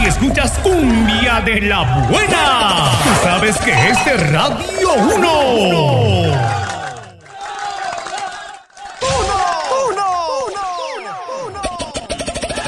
y escuchas cumbia de la buena. Tú sabes que es de Radio 1.